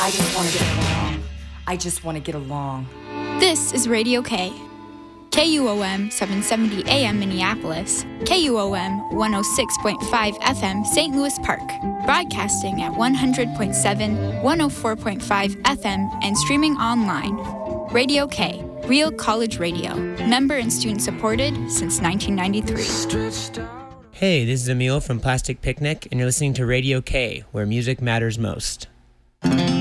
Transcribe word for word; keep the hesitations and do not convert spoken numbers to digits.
I just want to get along. I just want to get along. This is Radio K. K U O M seven seventy A M Minneapolis, K U O M one oh six point five F M Saint Louis Park, broadcasting at one hundred point seven, one oh four point five F M, and streaming online. Radio K, real college radio, member and student supported since nineteen ninety-three. Hey, this is Emil from Plastic Picnic, and you're listening to Radio K, where music matters most.